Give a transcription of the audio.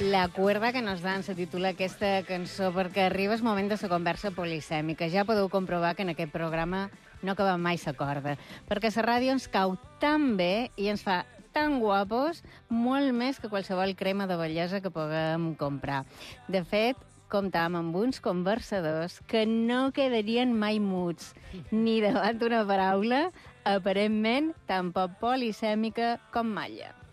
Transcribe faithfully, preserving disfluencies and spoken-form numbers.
La cuerda que nos dan se titula aquesta cançó perquè arriba el moment de la conversa polisèmica. Ja podeu comprovar que en aquest programa no acaba mai la corda, perquè la ràdio ens cau tan bé i ens fa tan guapos, molt més que qualsevol crema de bellesa que puguem comprar. De fet, comptàvem amb uns conversadors que no quedarien mai muts, ni davant d'una paraula aparentment tan poc polisèmica com malla.